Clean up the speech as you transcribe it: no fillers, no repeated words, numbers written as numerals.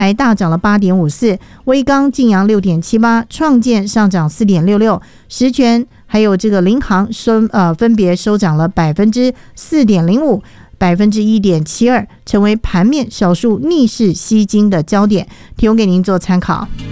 还大涨了 8.54%， 威刚晋阳 6.78%， 创建上涨 4.66%， 十铨还有这个联航分别收涨了 4.05%、1.72%， 成为盘面少数逆势吸金的焦点，提供给您做参考。